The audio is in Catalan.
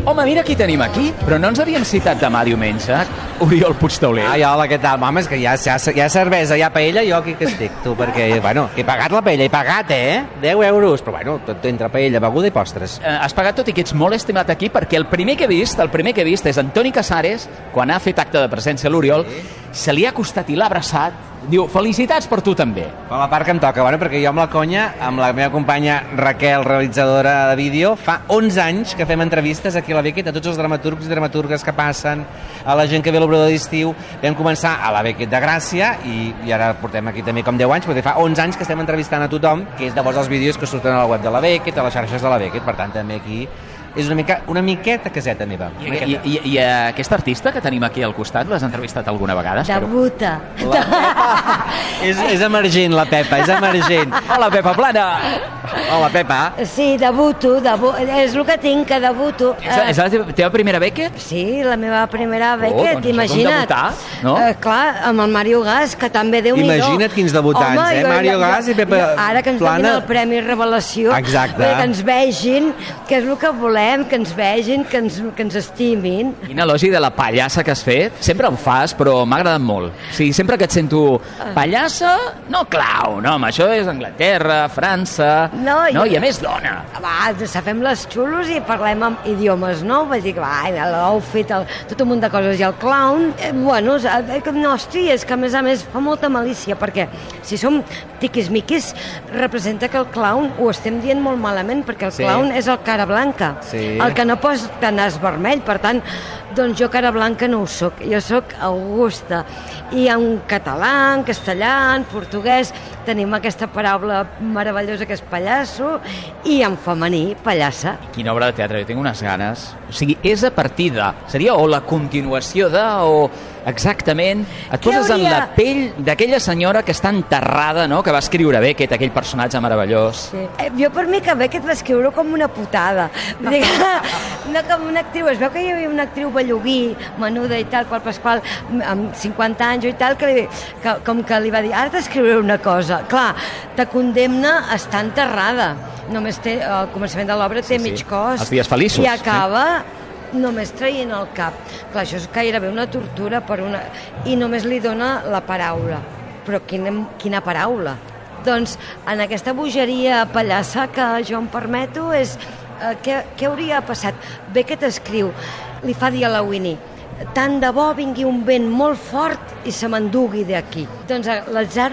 Home, mira qui tenim aquí. Però no ens havien citat demà diumenge, Oriol Puigtauler. Ai, hola, què tal? Home, és que hi ha cervesa, hi ha paella, jo aquí que estic, tu, perquè, bueno, he pagat la paella, he pagat, 10 euros, però bueno, tot entre paella, beguda i postres. Has pagat tot i que ets molt estimat aquí, perquè el primer que he vist és Antoni Casares, quan ha fet acte de presència a l'Oriol, se li ha acostat i l'ha abraçat. Diu, felicitats per tu també. Per la part que em toca, bueno, perquè jo amb la conya, amb la meva companya Raquel, realitzadora de vídeo, fa 11 anys que fem entrevistes aquí a la Beckett a tots els dramaturgs i dramaturgues que passen, a la gent que ve a l'obrador d'estiu. Vam començar a la Beckett de Gràcia i ara portem aquí també com 10 anys, perquè fa 11 anys que estem entrevistant a tothom, que és llavors els vídeos que surten a la web de la Beckett, a les xarxes de la Beckett, per tant també aquí és una miqueta caseta meva. I aquesta artista que tenim aquí al costat, l'has entrevistat alguna vegada? Debuta. És emergent, la Pepa, és emergent. Hola, Pepa Plana! Hola, Pepa. Sí, debuto, és el que tinc, que debuto. És la teva primera Beckett? Sí, la meva primera Beckett, doncs imagina't. debutar, no? Clar, amb el Mario Gas, que també Déu-n'hi-do. Imagina't quins debutants, Mario Gas i Pepa Plana. Ara que ens donin el Premi Revelació, que ens vegin, que és el que volem, que ens vegin, que ens estimin. Quin elogi de la pallassa que has fet. Sempre ho fas, però m'ha agradat molt. O sigui, sempre que et sento pallassa, no clown, no, home, això és Anglaterra, França, i a més dona. Va, fem les xulos i parlem amb idiomes, no? Vull dir que l'outfit, tot un munt de coses. I el clown, bueno, no, hosti, és que a més fa molta malícia, perquè si som tiquismiquis, representa que el clown ho estem dient molt malament, perquè el clown és el cara blanca. El que no posa nas vermell, per tant, doncs jo cara blanca no ho soc, jo soc Augusta. I en català, en castellà, en portuguès, tenim aquesta paraula meravellosa que és pallasso, i en femení, pallassa. Quina obra de teatre, jo tinc unes ganes. O sigui, és a partir de... Seria o la continuació de, o exactament... Et poses en la pell d'aquella senyora que està enterrada, no?, que va escriure Beckett, aquell personatge meravellós. Sí. Jo per mi que Beckett va escriure com una putada. No com una actriu. Es veu que hi havia una actriu bellugui, menuda i tal, qual Pasqual, amb 50 anys i tal, com que li va dir, ara t'escriuré una cosa. Clar, te condemna a estar enterrada. Només té, al començament de l'obra té mig cos. Els dies feliços. I acaba només traient el cap. Clar, això és gairebé una tortura i només li dona la paraula. Però quina paraula? Doncs en aquesta bogeria pallassa que jo em permeto és... Què hauria passat? Beckett escriu, li fa dir a la Winnie, tant de bo vingui un vent molt fort i se m'endugui d'aquí. Doncs l'atzar